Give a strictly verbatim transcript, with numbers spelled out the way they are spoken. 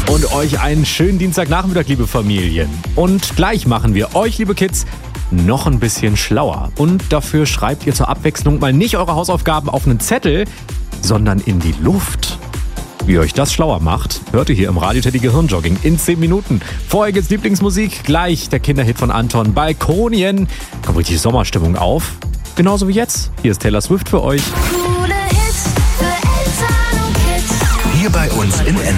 Und euch einen schönen Dienstagnachmittag, liebe Familien. Und gleich machen wir euch, liebe Kids, noch ein bisschen schlauer. Und dafür schreibt ihr zur Abwechslung mal nicht eure Hausaufgaben auf einen Zettel, sondern in die Luft. Wie euch das schlauer macht, hört ihr hier im Radio Teddy Gehirnjogging in zehn Minuten. Vorher geht's Lieblingsmusik, gleich der Kinderhit von Anton, Balkonien. Kommt richtig Sommerstimmung auf. Genauso wie jetzt. Hier ist Taylor Swift für euch. Coole Hits für Eltern und Kids. Hier bei uns in